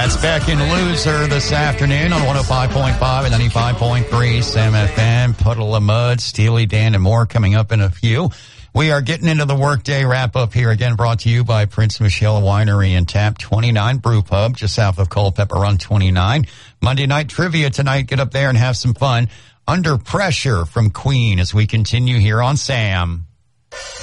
That's Beck and Loser this afternoon on 105.5 and 95.3 Sam FM. Puddle of Mud, Steely Dan, and more coming up in a few. We are getting into the workday wrap-up here, again brought to you by Prince Michelle Winery and Tap 29 Brew Pub, just south of Culpeper on 29. Monday night trivia tonight. Get up there and have some fun. Under Pressure from Queen as we continue here on Sam.